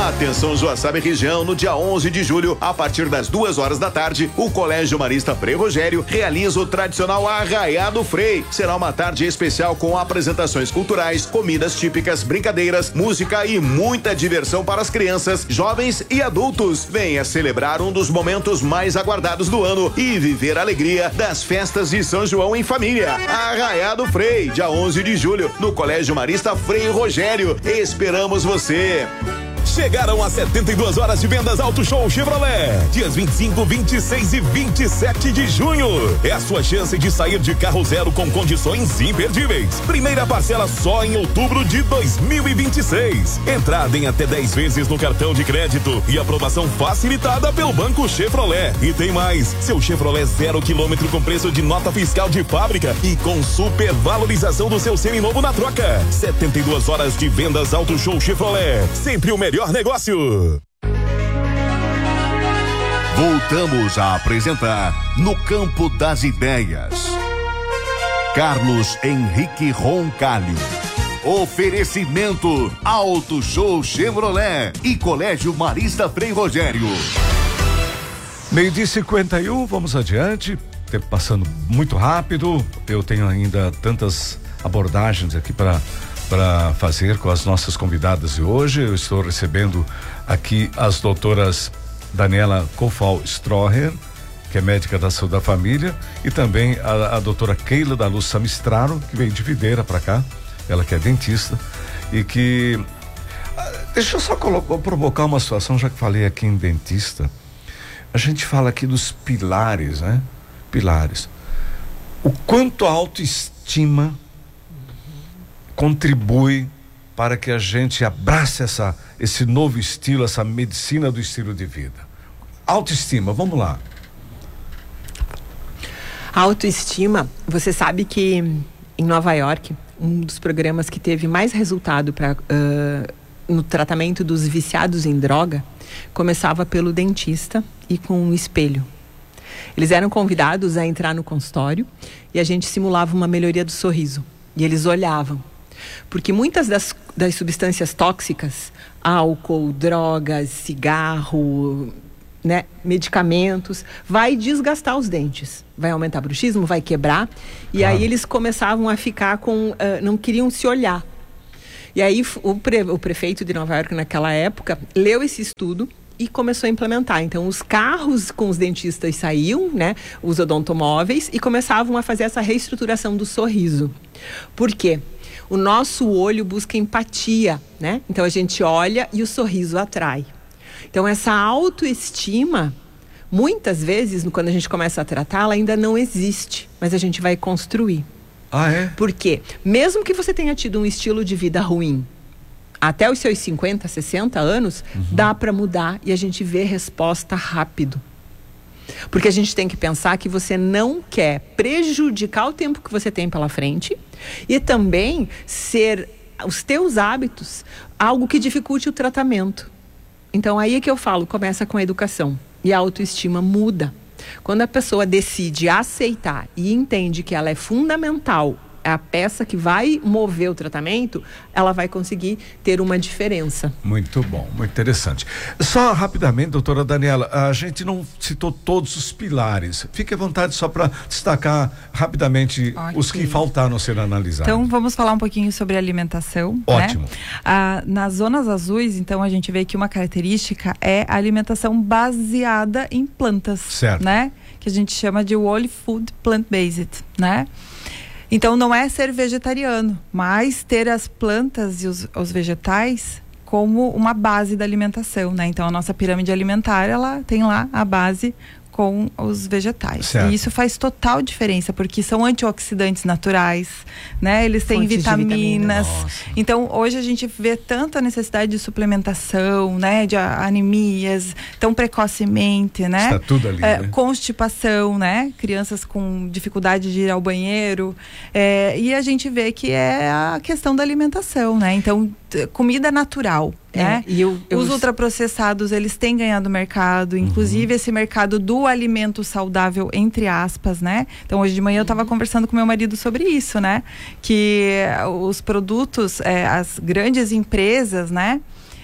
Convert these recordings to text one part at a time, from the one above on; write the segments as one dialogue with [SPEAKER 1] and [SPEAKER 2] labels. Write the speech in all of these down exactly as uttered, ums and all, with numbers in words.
[SPEAKER 1] Atenção Joaçaba e região, no dia onze de julho, a partir das duas horas da tarde, o Colégio Marista Frei Rogério realiza o tradicional Arraiado Frei. Será uma tarde especial com apresentações culturais, comidas típicas, brincadeiras, música e muita diversão para as crianças, jovens e adultos. Venha celebrar um dos momentos mais aguardados do ano e viver a alegria das festas de São João em família. Arraiado Frei, dia onze de julho, no Colégio Marista Frei Rogério. Esperamos você.
[SPEAKER 2] Chegaram as setenta e duas horas de vendas Auto Show Chevrolet. Dias vinte e cinco, vinte e seis e vinte e sete de junho. É a sua chance de sair de carro zero com condições imperdíveis. Primeira parcela só em outubro de dois mil e vinte e seis. Entrada em até dez vezes no cartão de crédito e aprovação facilitada pelo Banco Chevrolet. E tem mais, seu Chevrolet zero quilômetro com preço de nota fiscal de fábrica e com super valorização do seu seminovo na troca. setenta e duas horas de vendas Auto Show Chevrolet. Sempre o melhor negócio.
[SPEAKER 3] Voltamos a apresentar No Campo das Ideias. Carlos Henrique Roncalli. Oferecimento Auto Show Chevrolet e Colégio Marista Frei Rogério.
[SPEAKER 4] Meio-dia e cinquenta e um, vamos adiante. Tempo passando muito rápido. Eu tenho ainda tantas abordagens aqui para para fazer com as nossas convidadas de hoje. Eu estou recebendo aqui as doutoras Daniela Kofal Stroher, que é médica da saúde da família, e também a, a doutora Keila da Luz Samistraro, que veio de Videira para cá, ela que é dentista, e que... Deixa eu só colocar, provocar uma situação, já que falei aqui em dentista. A gente fala aqui dos pilares, né? Pilares. O quanto a autoestima contribui para que a gente abrace essa, esse novo estilo, essa medicina do estilo de vida. Autoestima, vamos lá.
[SPEAKER 5] Autoestima, você sabe que em Nova York, um dos programas que teve mais resultado pra, uh, no tratamento dos viciados em droga, começava pelo dentista e com um espelho. Eles eram convidados a entrar no consultório e a gente simulava uma melhoria do sorriso. E eles olhavam. Porque muitas das, das substâncias tóxicas, álcool, drogas, cigarro, né, medicamentos, vai desgastar os dentes, vai aumentar bruxismo, vai quebrar. E claro. Aí eles começavam a ficar com, uh, não queriam se olhar. E aí o, pre, o prefeito de Nova York naquela época leu esse estudo e começou a implementar. Então os carros com os dentistas saíam, né, os odontomóveis, e começavam a fazer essa reestruturação do sorriso. Por quê? O nosso olho busca empatia, né? Então a gente olha e o sorriso atrai. Então essa autoestima, muitas vezes, quando a gente começa a tratá-la, ainda não existe, mas a gente vai construir.
[SPEAKER 4] Ah, é?
[SPEAKER 5] Por quê? Mesmo que você tenha tido um estilo de vida ruim, até os seus cinquenta, sessenta anos, uhum. dá para mudar e a gente vê resposta rápido. Porque a gente tem que pensar que você não quer prejudicar o tempo que você tem pela frente e também ser os teus hábitos algo que dificulte o tratamento. Então aí é que eu falo, começa com a educação e a autoestima muda. Quando a pessoa decide aceitar e entende que ela é fundamental, é a peça que vai mover o tratamento, ela vai conseguir ter uma diferença.
[SPEAKER 4] Muito bom, muito interessante. Só rapidamente, doutora Daniela, a gente não citou todos os pilares. Fique à vontade só para destacar rapidamente okay. os que faltaram ser analisados.
[SPEAKER 6] Então vamos falar um pouquinho sobre alimentação.
[SPEAKER 4] Ótimo.
[SPEAKER 6] Né? Ah, nas zonas azuis, então a gente vê que uma característica é a alimentação baseada em plantas.
[SPEAKER 4] Certo.
[SPEAKER 6] Né? Que a gente chama de whole food plant-based, né? Então não é ser vegetariano, mas ter as plantas e os, os vegetais como uma base da alimentação, né? Então a nossa pirâmide alimentar, ela tem lá a base com os vegetais.
[SPEAKER 4] Certo.
[SPEAKER 6] E isso faz total diferença, porque são antioxidantes naturais, né? Eles têm
[SPEAKER 5] Fontes
[SPEAKER 6] vitaminas.
[SPEAKER 5] vitamina.
[SPEAKER 6] Então, hoje a gente vê tanta necessidade de suplementação, né? De anemias, tão precocemente, né?
[SPEAKER 4] Está tudo ali,
[SPEAKER 6] é,
[SPEAKER 4] né?
[SPEAKER 6] Constipação, né? Crianças com dificuldade de ir ao banheiro. É, e a gente vê que é a questão da alimentação, né? Então, t- comida natural.
[SPEAKER 5] É,
[SPEAKER 6] né?
[SPEAKER 5] e eu, eu...
[SPEAKER 6] Os ultraprocessados, eles têm ganhado mercado, inclusive uhum. esse mercado do alimento saudável, entre aspas, né? Então, hoje de manhã eu estava conversando com meu marido sobre isso, né? Que os produtos, é, as grandes empresas, né?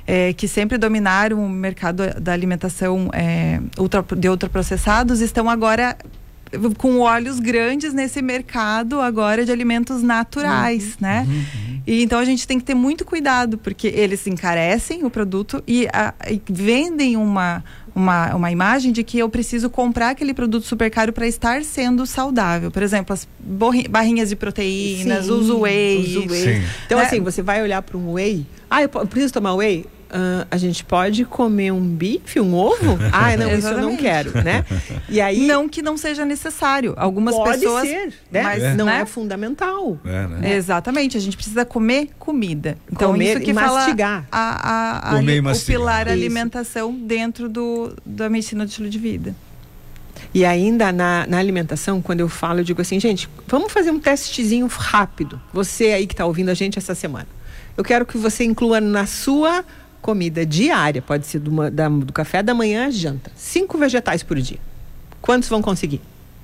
[SPEAKER 6] é, que sempre dominaram o mercado da alimentação é, ultra, de ultraprocessados, estão agora com olhos grandes nesse mercado agora de alimentos naturais, uhum. né? Uhum. E então a gente tem que ter muito cuidado, porque eles encarecem o produto e, a, e vendem uma, uma, uma imagem de que eu preciso comprar aquele produto super caro para estar sendo saudável. Por exemplo, as barrinhas de proteínas, os whey.
[SPEAKER 5] Os whey. Então, né? Assim, você vai olhar para um whey. Ah, eu preciso tomar whey? Uh, a gente pode comer um bife, um ovo? Ah, não, isso eu não quero, né? E aí,
[SPEAKER 6] não que não seja necessário. Algumas
[SPEAKER 5] pode
[SPEAKER 6] pessoas...
[SPEAKER 5] ser, né? Mas é. não né? é fundamental.
[SPEAKER 6] É, né? Exatamente, a gente precisa comer comida. Então,
[SPEAKER 5] comer
[SPEAKER 6] isso que
[SPEAKER 5] e
[SPEAKER 6] fala
[SPEAKER 5] mastigar.
[SPEAKER 6] A, a, a,
[SPEAKER 4] comer
[SPEAKER 6] a,
[SPEAKER 4] e
[SPEAKER 6] o
[SPEAKER 4] mastigar.
[SPEAKER 6] pilar
[SPEAKER 5] isso.
[SPEAKER 6] alimentação dentro do, da medicina do estilo de vida.
[SPEAKER 5] E ainda na, na alimentação, quando eu falo, eu digo assim, gente, vamos fazer um testezinho rápido. Você aí que está ouvindo a gente essa semana. Eu quero que você inclua na sua comida diária, pode ser do, da, do café da manhã à janta, cinco vegetais por dia. Quantos vão conseguir?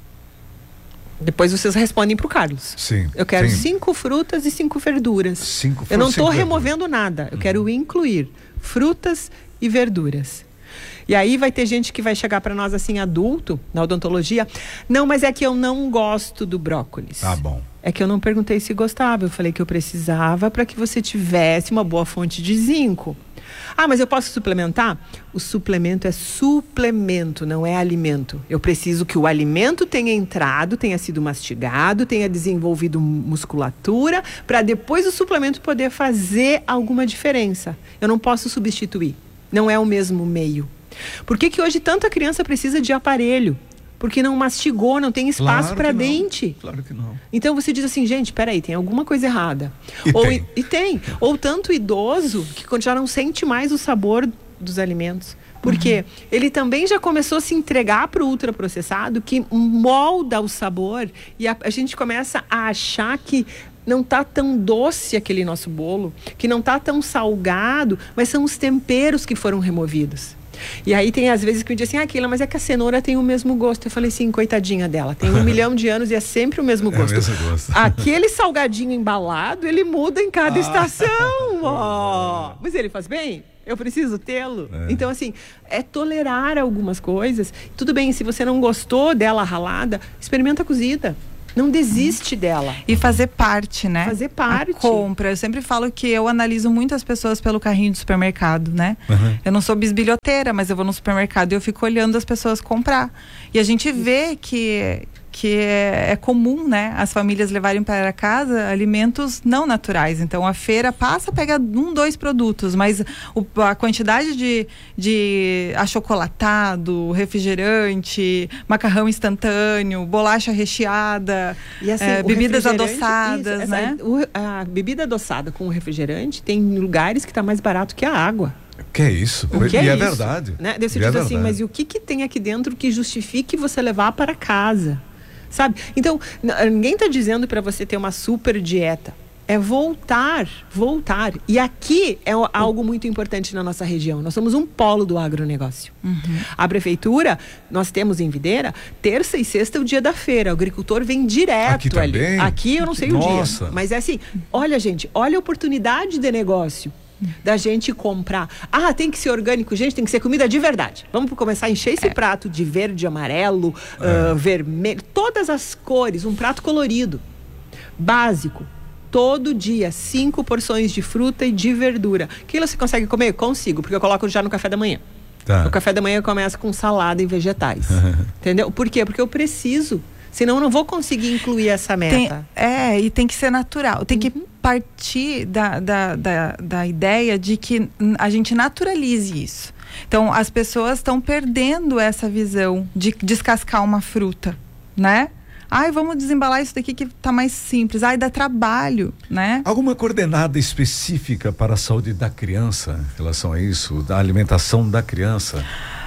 [SPEAKER 5] Depois vocês respondem para o Carlos.
[SPEAKER 4] Sim.
[SPEAKER 5] Eu quero
[SPEAKER 4] sim.
[SPEAKER 5] cinco frutas e cinco verduras.
[SPEAKER 4] Cinco frutas.
[SPEAKER 5] Eu não estou
[SPEAKER 4] removendo
[SPEAKER 5] removendo nada. Eu uhum. quero incluir frutas e verduras. E aí vai ter gente que vai chegar para nós assim, adulto, na odontologia. Não, mas é que eu não gosto do brócolis.
[SPEAKER 4] Ah, bom.
[SPEAKER 5] É que eu não perguntei se gostava. Eu falei que eu precisava para que você tivesse uma boa fonte de zinco. Ah, mas eu posso suplementar? O suplemento é suplemento, não é alimento. Eu preciso que o alimento tenha entrado, tenha sido mastigado, tenha desenvolvido musculatura, para depois o suplemento poder fazer alguma diferença. Eu não posso substituir. Não é o mesmo meio. Por que que hoje tanta criança precisa de aparelho? Porque não mastigou, não tem espaço
[SPEAKER 4] claro
[SPEAKER 5] para
[SPEAKER 4] não.
[SPEAKER 5] dente.
[SPEAKER 4] Claro que não.
[SPEAKER 5] Então você diz assim, gente, peraí, tem alguma coisa errada.
[SPEAKER 4] E
[SPEAKER 5] Ou,
[SPEAKER 4] tem.
[SPEAKER 5] E, e tem. Ou tanto idoso que já não sente mais o sabor dos alimentos. Porque uhum. ele também já começou a se entregar para o ultraprocessado, que molda o sabor. E a, a gente começa a achar que não tá tão doce aquele nosso bolo, que não tá tão salgado, mas são os temperos que foram removidos. E aí tem às vezes que me dizem assim, ah, Keila, mas é que a cenoura tem o mesmo gosto. Eu falei assim, coitadinha dela, tem um milhão de anos e é sempre o mesmo gosto.
[SPEAKER 4] É o mesmo gosto.
[SPEAKER 5] Aquele salgadinho embalado, ele muda em cada ah. estação. Oh. Mas ele faz bem? Eu preciso tê-lo. É. Então, assim, é tolerar algumas coisas. Tudo bem, se você não gostou dela ralada, experimenta a cozida. Não desiste dela.
[SPEAKER 6] E fazer parte, né?
[SPEAKER 5] Fazer parte.
[SPEAKER 6] A compra. Eu sempre falo que eu analiso muito as pessoas pelo carrinho do supermercado, né?
[SPEAKER 4] Uhum.
[SPEAKER 6] Eu não sou bisbilhoteira, mas eu vou no supermercado e eu fico olhando as pessoas comprar. E a gente vê que, que é, é comum, né? As famílias levarem para casa alimentos não naturais. Então, a feira passa, pega um, dois produtos, mas o, a quantidade de, de achocolatado, refrigerante, macarrão instantâneo, bolacha recheada,
[SPEAKER 5] e assim,
[SPEAKER 6] é, bebidas adoçadas,
[SPEAKER 5] isso,
[SPEAKER 6] né?
[SPEAKER 5] Essa, o, a bebida adoçada com o refrigerante tem lugares que está mais barato que a água.
[SPEAKER 4] Que é isso?
[SPEAKER 5] O que
[SPEAKER 4] e
[SPEAKER 5] é,
[SPEAKER 4] é
[SPEAKER 5] isso?
[SPEAKER 4] verdade.
[SPEAKER 5] Né? Daí você
[SPEAKER 4] e
[SPEAKER 5] diz
[SPEAKER 4] é
[SPEAKER 5] assim,
[SPEAKER 4] verdade.
[SPEAKER 5] mas e o que, que tem aqui dentro que justifique você levar para casa? Sabe? Então, ninguém está dizendo para você ter uma super dieta. É voltar, voltar. E aqui é algo muito importante na nossa região. Nós somos um polo do agronegócio.
[SPEAKER 6] Uhum.
[SPEAKER 5] A prefeitura, nós temos em Videira, terça e sexta é o dia da feira. O agricultor vem direto
[SPEAKER 4] aqui
[SPEAKER 5] ali.
[SPEAKER 4] Também?
[SPEAKER 5] Aqui eu não sei
[SPEAKER 4] Nossa.
[SPEAKER 5] o dia. Mas é assim, olha gente, olha a oportunidade de negócio. Da gente comprar. Ah, tem que ser orgânico, gente, tem que ser comida de verdade. Vamos começar a encher esse é. prato de verde, amarelo, é. uh, vermelho, todas as cores, um prato colorido. Básico. Todo dia, cinco porções de fruta e de verdura. Aquilo você consegue comer? Consigo, porque eu coloco já no café da manhã.
[SPEAKER 4] Tá.
[SPEAKER 5] O café da manhã começa com salada e vegetais. Entendeu? Por quê? Porque eu preciso. Senão eu não vou conseguir incluir essa meta.
[SPEAKER 6] Tem, é, e tem que ser natural. Tem que partir da, da, da, da ideia de que a gente naturalize isso. Então, as pessoas estão perdendo essa visão de descascar uma fruta, né? Ai, vamos desembalar isso daqui que tá mais simples. Ai, dá trabalho, né?
[SPEAKER 4] Alguma coordenada específica para a saúde da criança em relação a isso? Da alimentação da criança?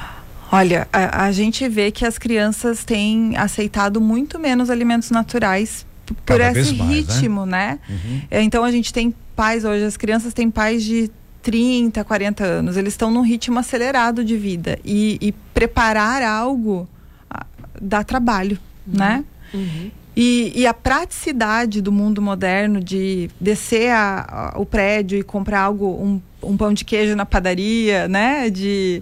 [SPEAKER 6] Olha, a, a gente vê que as crianças têm aceitado muito menos alimentos naturais p- por
[SPEAKER 4] Cada
[SPEAKER 6] esse
[SPEAKER 4] vez mais,
[SPEAKER 6] ritmo, né?
[SPEAKER 4] né? Uhum.
[SPEAKER 6] Então a gente tem pais hoje, as crianças têm pais de trinta, quarenta anos, eles estão num ritmo acelerado de vida e, e preparar algo a, dá trabalho, uhum. né?
[SPEAKER 5] Uhum.
[SPEAKER 6] E, e a praticidade do mundo moderno de descer a, a, o prédio e comprar algo, um um pão de queijo na padaria, né? De,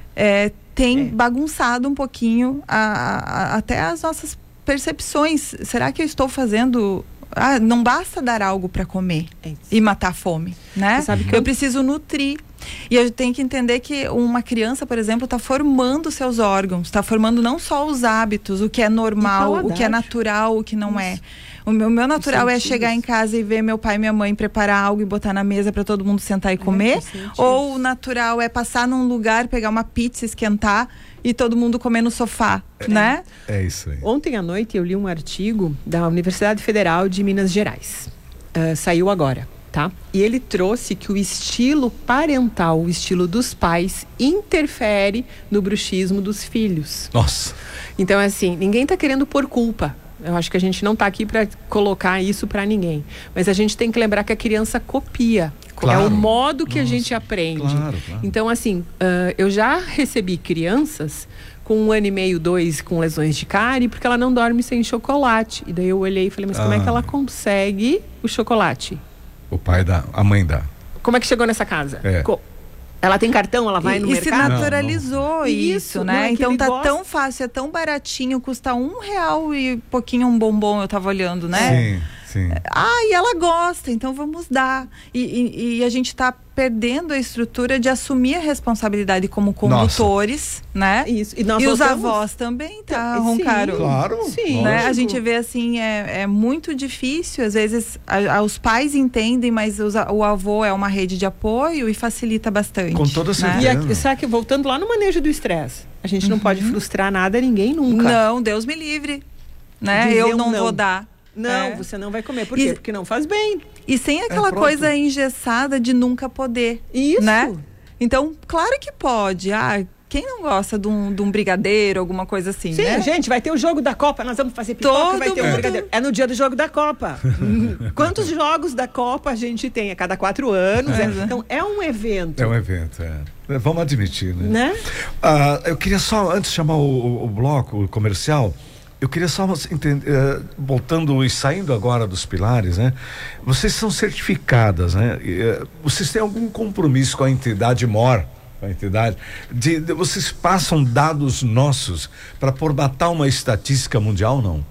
[SPEAKER 6] é, tem é. bagunçado um pouquinho a, a, até as nossas percepções. Será que eu estou fazendo... Ah, não basta dar algo para comer é e matar a fome, né? Você sabe que eu... eu preciso nutrir. E eu tenho que entender que uma criança, por exemplo, está formando seus órgãos, está formando não só os hábitos, o que é normal, o que é natural, o que não Isso. é. O meu, o meu natural é chegar em casa e ver meu pai e minha mãe preparar algo e botar na mesa para todo mundo sentar e comer. É, ou o natural é passar num lugar, pegar uma pizza, esquentar e todo mundo comer no sofá, é, né?
[SPEAKER 4] É isso aí.
[SPEAKER 5] Ontem à noite eu li um artigo da Universidade Federal de Minas Gerais. Uh, saiu agora, tá? E ele trouxe que o estilo parental, o estilo dos pais, interfere no bruxismo dos filhos.
[SPEAKER 4] Nossa!
[SPEAKER 5] Então, assim, ninguém tá querendo pôr culpa. Eu acho que a gente não está aqui para colocar isso para ninguém. Mas a gente tem que lembrar que a criança copia. Claro. É o modo que Nossa, a gente aprende.
[SPEAKER 4] Claro, claro.
[SPEAKER 5] Então, assim, uh, eu já recebi crianças com um ano e meio, dois, com lesões de cárie, porque ela não dorme sem chocolate. E daí eu olhei e falei, mas ah. como é que ela consegue o chocolate?
[SPEAKER 4] O pai dá, a mãe dá.
[SPEAKER 5] Como é que chegou nessa casa?
[SPEAKER 4] É.
[SPEAKER 5] Co- Ela tem cartão, ela vai
[SPEAKER 6] e,
[SPEAKER 5] no
[SPEAKER 6] e
[SPEAKER 5] mercado?
[SPEAKER 6] E se naturalizou não, não. isso, isso, né?
[SPEAKER 5] É
[SPEAKER 6] então tá
[SPEAKER 5] gosta...
[SPEAKER 6] tão fácil, é tão baratinho, custa um real e pouquinho um bombom, eu tava olhando, né?
[SPEAKER 4] Sim, sim.
[SPEAKER 6] Ah, e ela gosta, então vamos dar. E, e, e a gente tá perdendo a estrutura de assumir a responsabilidade como condutores, Nossa. né?
[SPEAKER 5] Isso. E, nós
[SPEAKER 6] e os
[SPEAKER 5] voltamos...
[SPEAKER 6] avós também, tá, Roncaram?
[SPEAKER 4] Claro.
[SPEAKER 5] Sim.
[SPEAKER 6] Né? A gente vê assim, é, é muito difícil, às vezes a, a, os pais entendem, mas os, o avô é uma rede de apoio e facilita bastante.
[SPEAKER 4] Com toda certeza.
[SPEAKER 5] Né? E aqui, sabe que voltando lá no manejo do estresse, a gente não uhum. pode frustrar nada, ninguém nunca.
[SPEAKER 6] Não, Deus me livre, né? Dizer eu não, não vou dar.
[SPEAKER 5] Não,
[SPEAKER 6] é.
[SPEAKER 5] você não vai comer. Por
[SPEAKER 6] e,
[SPEAKER 5] quê? Porque não faz bem.
[SPEAKER 6] E sem aquela é coisa engessada de nunca poder.
[SPEAKER 5] Isso.
[SPEAKER 6] Né? Então, claro que pode. Ah, quem não gosta de um, de um brigadeiro, alguma coisa assim,
[SPEAKER 5] Sim,
[SPEAKER 6] né?
[SPEAKER 5] gente, vai ter o jogo da Copa, nós vamos fazer pipoca,
[SPEAKER 6] Todo
[SPEAKER 5] vai ter
[SPEAKER 6] mundo...
[SPEAKER 5] um brigadeiro. É no dia do jogo da Copa. Quantos jogos da Copa a gente tem? A cada quatro anos. É. É. Então, é um evento.
[SPEAKER 4] É um evento, é. Vamos admitir, né?
[SPEAKER 5] né?
[SPEAKER 4] Ah, eu queria só, antes de chamar o, o, o bloco comercial, eu queria só entender, uh, voltando e saindo agora dos pilares, né? Vocês são certificadas, né? Uh, vocês têm algum compromisso com a entidade M O R, com a entidade, de, de, vocês passam dados nossos para formatar uma estatística mundial, não?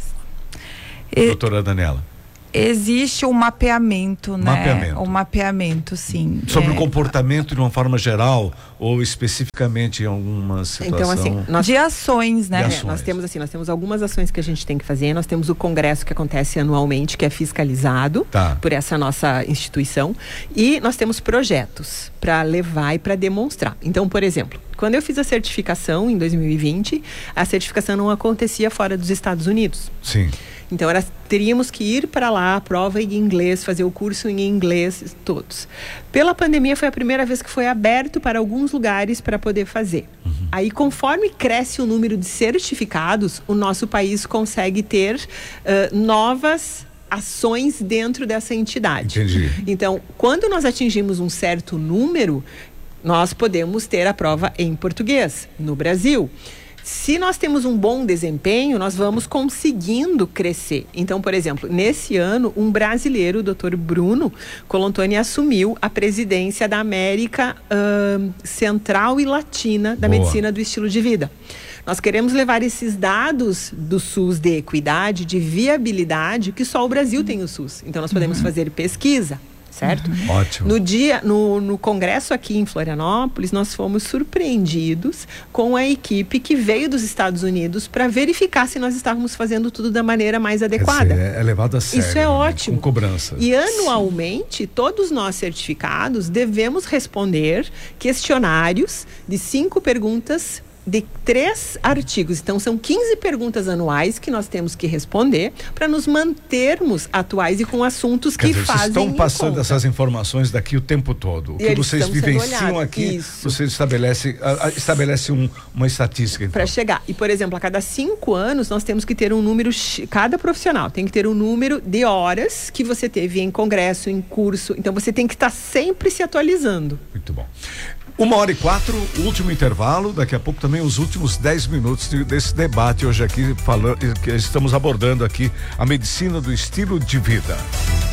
[SPEAKER 4] E... Doutora Daniela.
[SPEAKER 6] Existe um mapeamento, né?
[SPEAKER 4] Mapeamento.
[SPEAKER 6] Um mapeamento, sim.
[SPEAKER 4] Sobre
[SPEAKER 6] é.
[SPEAKER 4] o comportamento de uma forma geral ou especificamente em alguma situação?
[SPEAKER 5] Então, assim, nós,
[SPEAKER 6] de ações, né?
[SPEAKER 4] De ações.
[SPEAKER 5] É, nós temos assim, nós temos algumas ações que a gente tem que fazer. Nós temos o congresso que acontece anualmente, que é fiscalizado
[SPEAKER 4] tá.
[SPEAKER 5] por essa nossa instituição, e nós temos projetos para levar e para demonstrar. Então, por exemplo, quando eu fiz a certificação em dois mil e vinte, a certificação não acontecia fora dos Estados Unidos.
[SPEAKER 4] Sim.
[SPEAKER 5] Então, era, teríamos que ir para lá, a prova em inglês, fazer o curso em inglês, todos. Pela pandemia, foi a primeira vez que foi aberto para alguns lugares para poder fazer. Uhum. Aí, conforme cresce o número de certificados, o nosso país consegue ter uh, novas ações dentro dessa entidade.
[SPEAKER 4] Entendi.
[SPEAKER 5] Então, quando nós atingimos um certo número, nós podemos ter a prova em português, no Brasil. Se nós temos um bom desempenho, nós vamos conseguindo crescer. Então, por exemplo, nesse ano, um brasileiro, o doutor Bruno Colantoni, assumiu a presidência da América uh, Central e Latina da
[SPEAKER 4] Boa.
[SPEAKER 5] Medicina do Estilo de Vida. Nós queremos levar esses dados do SUS de equidade, de viabilidade, que só o Brasil tem o SUS. Então, nós podemos uhum. fazer pesquisa. Certo?
[SPEAKER 4] Uhum. Ótimo.
[SPEAKER 5] No dia, no, no congresso aqui em Florianópolis, nós fomos surpreendidos com a equipe que veio dos Estados Unidos para verificar se nós estávamos fazendo tudo da maneira mais adequada.
[SPEAKER 4] Dizer, é levado a sério.
[SPEAKER 5] Isso é
[SPEAKER 4] né?
[SPEAKER 5] ótimo.
[SPEAKER 4] Com cobrança.
[SPEAKER 5] E anualmente, Sim. todos nós certificados devemos responder questionários de cinco perguntas de três artigos. Então, são quinze perguntas anuais que nós temos que responder para nos mantermos atuais e com assuntos
[SPEAKER 4] Quer
[SPEAKER 5] que
[SPEAKER 4] dizer,
[SPEAKER 5] fazem
[SPEAKER 4] vocês estão passando
[SPEAKER 5] conta.
[SPEAKER 4] essas informações daqui o tempo todo. O
[SPEAKER 5] E
[SPEAKER 4] que vocês vivenciam aqui,
[SPEAKER 5] Isso.
[SPEAKER 4] vocês estabelecem estabelece um, uma estatística. Então.
[SPEAKER 5] Para chegar. E, por exemplo, a cada cinco anos, nós temos que ter um número, cada profissional tem que ter um número de horas que você teve em congresso, em curso. Então, você tem que estar sempre se atualizando.
[SPEAKER 4] Muito bom. Uma hora e quatro, último intervalo, daqui a pouco também os últimos dez minutos de, desse debate hoje aqui, falando, que estamos abordando aqui a medicina do estilo de vida.